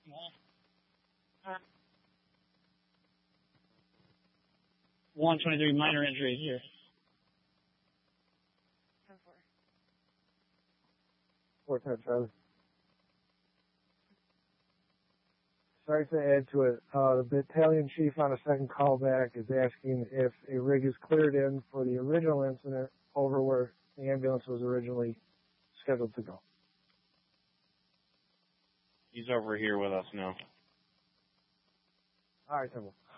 $123 minor injuries here. 410, Charlie. Sorry to add to it. The battalion chief on a second callback is asking if a rig is cleared in for the original incident over where the ambulance was originally scheduled to go. He's over here with us now. All right, Timble.